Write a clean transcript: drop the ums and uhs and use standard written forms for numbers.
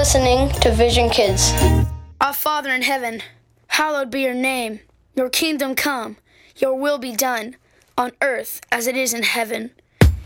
listening to Vision Kids. Our Father in heaven, hallowed be your name. Your kingdom come, your will be done, on earth as it is in heaven.